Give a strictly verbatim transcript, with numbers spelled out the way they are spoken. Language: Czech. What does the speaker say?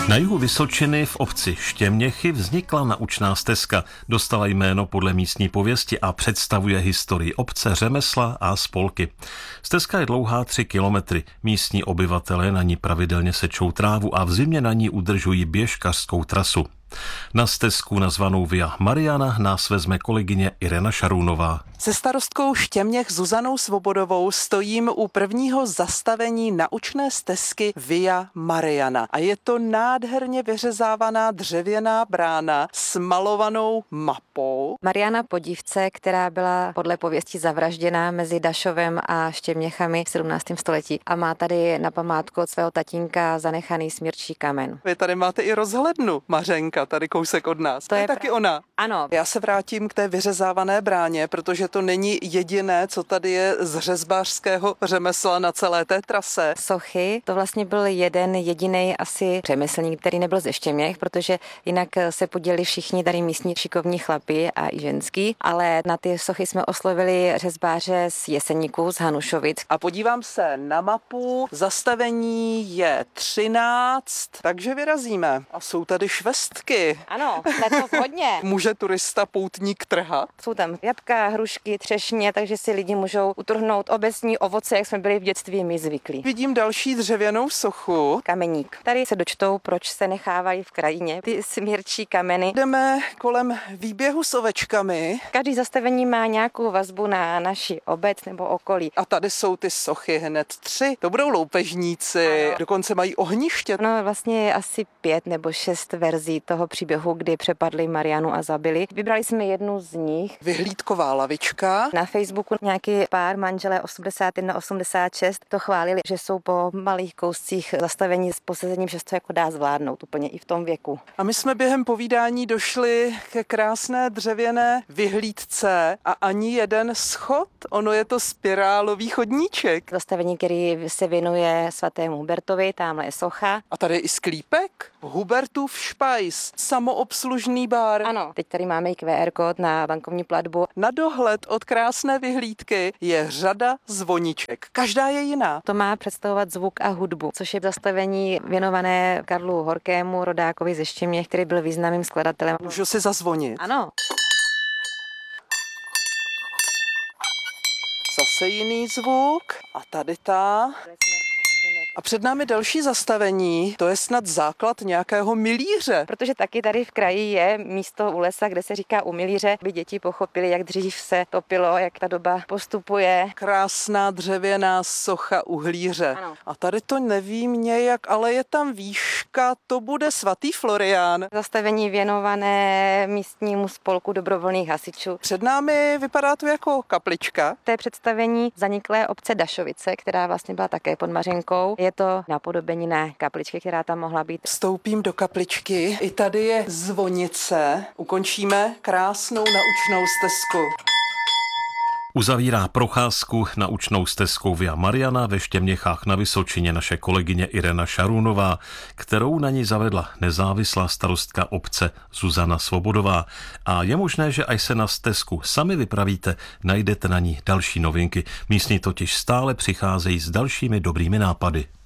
Na jihu Vysočiny v obci Štěměchy vznikla naučná stezka. Dostala jméno podle místní pověsti a představuje historii obce, řemesla a spolky. Stezka je dlouhá tři kilometry. Místní obyvatelé na ní pravidelně sečou trávu a v zimě na ní udržují běžkařskou trasu. Na stezku nazvanou Via Mariana nás vezme kolegyně Irena Šarounová. Se starostkou Štěměch Zuzanou Svobodovou stojím u prvního zastavení naučné stezky Via Mariana. A je to nádherně vyřezávaná dřevěná brána s malovanou mapou. Mariana Podivce, která byla podle pověsti zavražděná mezi Dašovem a Štěměchami v sedmnáctém století a má tady na památku od svého tatínka zanechaný smírčí kamen. Vy tady máte i rozhlednu, Mařenka, tady kousek od nás. To je, je taky pra... ona. Ano. Já se vrátím k té vyřezávané bráně, protože to není jediné, co tady je z řezbářského řemesla na celé té trase. Sochy, to vlastně byl jeden jediný asi řemeslník, který nebyl ze Štěměch, protože jinak se podělili všichni tady místní šikovní chlapi a i ženský, ale na ty sochy jsme oslovili řezbáře z Jeseníku, z Hanušovic. A podívám se na mapu, zastavení je třináct, takže vyrazíme. A jsou tady švestky. Ano, letos hodně. Může turista poutník trhat? Jsou tam jablka, hrušky, třešně, takže si lidi můžou utrhnout obecní ovoce, jak jsme byli v dětství my zvyklí. Vidím další dřevěnou sochu. Kameník. Tady se dočtou, proč se nechávají v krajině ty smírčí kameny. Jdeme kolem výběhu s ovečkami. Každý zastavení má nějakou vazbu na naši obec nebo okolí. A tady jsou ty sochy hned tři. To budou loupežníci, ano. Dokonce mají ohniště. No vlastně je asi pět nebo šest verzí toho příběhu, kdy přepadli Marianu a zabili. Vybrali jsme jednu z nich. Vyhlídková lavička. Na Facebooku nějaký pár manželé osmdesát jedna osmdesát šest to chválili, že jsou po malých kouscích zastavení s posazením, že to jako dá zvládnout úplně i v tom věku. A my jsme během povídání došli ke krásné dřevěné vyhlídce a ani jeden schod. Ono je to spirálový chodníček. Zastavení, který se věnuje svatému Hubertovi, tamhle je socha. A tady je i sklípek. Hubertův špajs, samoobslužný bar. Ano, teď tady máme i Q R kód na bankovní platbu. Na dohled od krásné vyhlídky je řada zvoniček. Každá je jiná. To má představovat zvuk a hudbu, což je zastavení věnované Karlu Horkému, rodákovi ze Štěměch, který byl významným skladatelem. Můžu si zazvonit? Ano. Zase jiný zvuk. A tady ta. A před námi další zastavení, to je snad základ nějakého milíře. Protože taky tady v kraji je místo u lesa, kde se říká u milíře, aby děti pochopili, jak dřív se topilo, jak ta doba postupuje. Krásná dřevěná socha uhlíře. Ano. A tady to nevím nějak, ale je tam výška, to bude svatý Florián. Zastavení věnované místnímu spolku dobrovolných hasičů. Před námi vypadá to jako kaplička. To je představení zaniklé obce Dašovice, která vlastně byla také pod Mařenkou. Je to napodobenina kapličky, která tam mohla být. Vstoupím do kapličky. I tady je zvonice. Ukončíme krásnou naučnou stezku. Uzavírá procházku naučnou stezkou Via Mariana ve Štěměchách na Vysočině naše kolegyně Irena Šarounová, kterou na ní zavedla nezávislá starostka obce Zuzana Svobodová. A je možné, že až se na stezku sami vypravíte, najdete na ní další novinky. Místní totiž stále přicházejí s dalšími dobrými nápady.